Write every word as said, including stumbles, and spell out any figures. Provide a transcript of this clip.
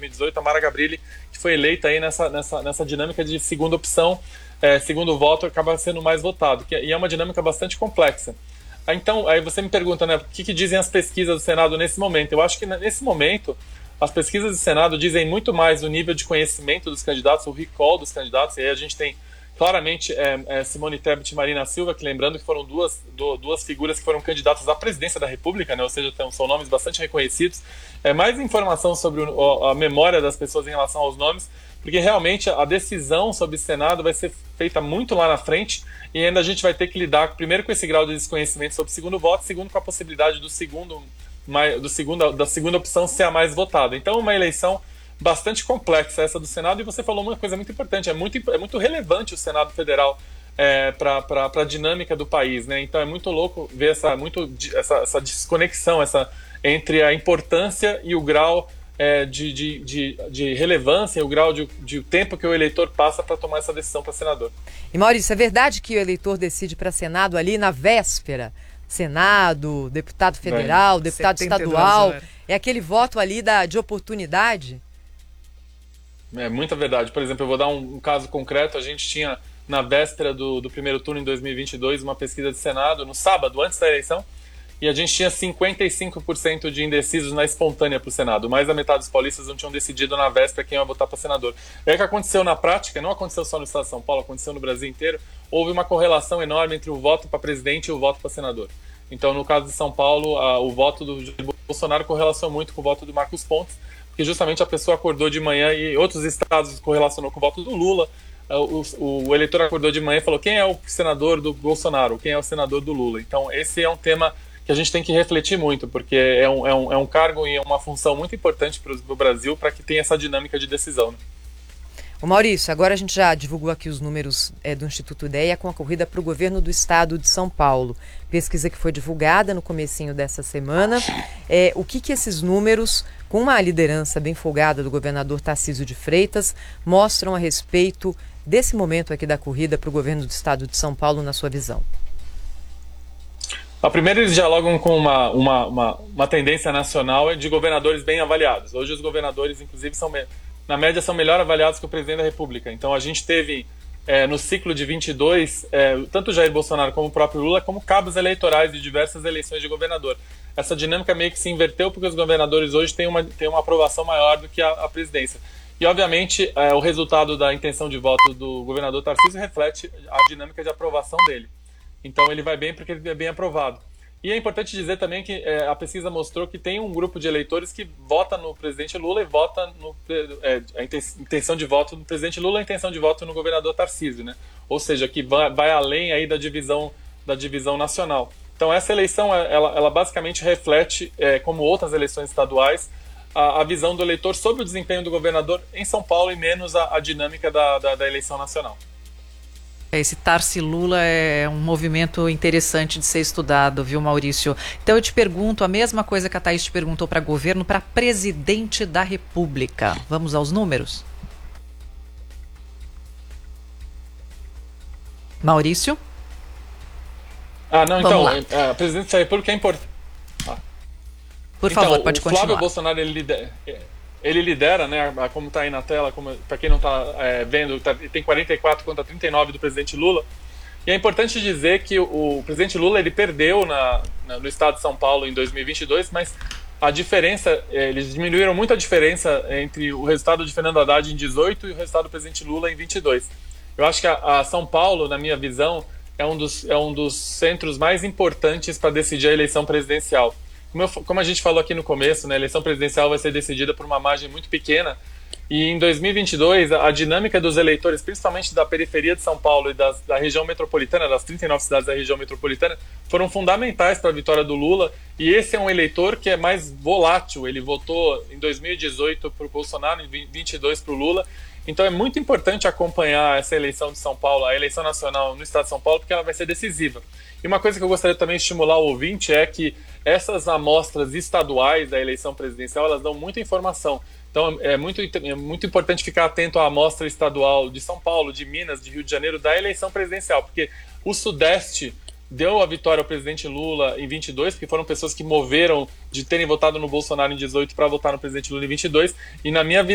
mil e dezoito, a Mara Gabrilli, que foi eleita aí nessa, nessa, nessa dinâmica de segunda opção, é, segundo voto, acaba sendo mais votado, que, e é uma dinâmica bastante complexa. Então, aí você me pergunta, né, o que, que dizem as pesquisas do Senado nesse momento? Eu acho que nesse momento, as pesquisas do Senado dizem muito mais o nível de conhecimento dos candidatos, o recall dos candidatos, e aí a gente tem claramente é, é, Simone Tebet e Marina Silva, que lembrando que foram duas, do, duas figuras que foram candidatas à presidência da República, né, ou seja, tem, são nomes bastante reconhecidos. É mais informação sobre o, a memória das pessoas em relação aos nomes, porque realmente a decisão sobre o Senado vai ser feita muito lá na frente, e ainda a gente vai ter que lidar primeiro com esse grau de desconhecimento sobre o segundo voto, segundo com a possibilidade do segundo, do segundo, da segunda opção ser a mais votada. Então, uma eleição bastante complexa essa do Senado, e você falou uma coisa muito importante, é muito, é muito relevante o Senado Federal é, para a dinâmica do país, né? Então é muito louco ver essa, muito, essa, essa desconexão essa, entre a importância e o grau é, de, de, de, de relevância, e o grau de, de tempo que o eleitor passa para tomar essa decisão para senador. E Maurício, é verdade que o eleitor decide para Senado ali na véspera? Senado, deputado federal, Bem, deputado estadual, horas. É aquele voto ali da, de oportunidade? É muita verdade. Por exemplo, eu vou dar um, um caso concreto. A gente tinha, na véspera do, do primeiro turno em dois mil e vinte e dois, uma pesquisa de Senado, no sábado, antes da eleição, e a gente tinha cinquenta e cinco por cento de indecisos na espontânea para o Senado. Mais da metade dos paulistas não tinham decidido na véspera quem ia votar para senador. E aí o que aconteceu na prática, não aconteceu só no estado de São Paulo, aconteceu no Brasil inteiro, houve uma correlação enorme entre o voto para presidente e o voto para senador. Então, no caso de São Paulo, a, o voto do Bolsonaro correlacionou muito com o voto do Marcos Pontes, porque justamente a pessoa acordou de manhã, e outros estados correlacionou com o voto do Lula. O, o, o eleitor acordou de manhã e falou quem é o senador do Bolsonaro, quem é o senador do Lula. Então esse é um tema que a gente tem que refletir muito, porque é um, é um, é um cargo e é uma função muito importante para o Brasil para que tenha essa dinâmica de decisão, né? Ô Maurício, agora a gente já divulgou aqui os números é, do Instituto Ideia com a corrida para o governo do estado de São Paulo. Pesquisa que foi divulgada no comecinho dessa semana. É, o que que esses números, com uma liderança bem folgada do governador Tarcísio de Freitas, mostram a respeito desse momento aqui da corrida para o governo do estado de São Paulo, na sua visão? A primeira, eles dialogam com uma, uma, uma, uma tendência nacional de governadores bem avaliados. Hoje os governadores, inclusive, são... na média, são melhor avaliados que o presidente da República. Então, a gente teve, é, no ciclo de vinte e dois, é, tanto Jair Bolsonaro como o próprio Lula, como cabos eleitorais de diversas eleições de governador. Essa dinâmica meio que se inverteu, porque os governadores hoje têm uma, têm uma aprovação maior do que a, a presidência. E, obviamente, é, o resultado da intenção de voto do governador Tarcísio reflete a dinâmica de aprovação dele. Então, ele vai bem porque ele é bem aprovado. E é importante dizer também que é, a pesquisa mostrou que tem um grupo de eleitores que vota no presidente Lula e vota no, é, a intenção de voto do presidente Lula e a intenção de voto no governador Tarcísio, né? Ou seja, que vai, vai além aí da divisão, da divisão nacional. Então essa eleição, ela, ela basicamente reflete, é, como outras eleições estaduais, a, a visão do eleitor sobre o desempenho do governador em São Paulo e menos a, a dinâmica da, da, da eleição nacional. Esse Tarci Lula é um movimento interessante de ser estudado, viu, Maurício? Então eu te pergunto a mesma coisa que a Thaís te perguntou para governo, para presidente da República. Vamos aos números? Maurício? Ah, não, então, a presidente da República é importante. Ah. Por então, favor, pode o continuar. Flávio Bolsonaro, ele lidera... Ele lidera, né, como está aí na tela, para quem não está é, vendo, tá, tem quarenta e quatro contra trinta e nove do presidente Lula. E é importante dizer que o, o presidente Lula ele perdeu na, na, no estado de São Paulo em dois mil e vinte e dois, mas a diferença, é, eles diminuíram muito a diferença entre o resultado de Fernando Haddad em dezoito e o resultado do presidente Lula em vinte e dois. Eu acho que a, a São Paulo, na minha visão, é um dos, é um dos centros mais importantes para decidir a eleição presidencial. Como, eu, como a gente falou aqui no começo, né, a eleição presidencial vai ser decidida por uma margem muito pequena, e em dois mil e vinte e dois a, a dinâmica dos eleitores, principalmente da periferia de São Paulo e das, da região metropolitana, das trinta e nove cidades da região metropolitana, foram fundamentais para a vitória do Lula, e esse é um eleitor que é mais volátil. Ele votou em dois mil e dezoito para o Bolsonaro, em vinte e dois para o Lula. Então é muito importante acompanhar essa eleição de São Paulo, a eleição nacional no estado de São Paulo, porque ela vai ser decisiva. E uma coisa que eu gostaria também de estimular o ouvinte é que essas amostras estaduais da eleição presidencial, elas dão muita informação. Então é muito, é muito importante ficar atento à amostra estadual de São Paulo, de Minas, de Rio de Janeiro, da eleição presidencial, porque o Sudeste deu a vitória ao presidente Lula em vinte e dois, porque foram pessoas que moveram de terem votado no Bolsonaro em dezoito para votar no presidente Lula em vinte e dois, e na minha